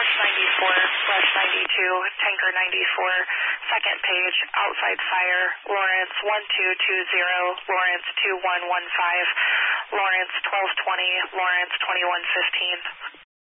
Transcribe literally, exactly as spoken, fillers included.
Rush ninety-four, Rush ninety-two, Tanker ninety-four, second page, outside fire, Lawrence one two two zero, Lawrence two one one five, Lawrence twelve twenty, Lawrence twenty-one fifteen.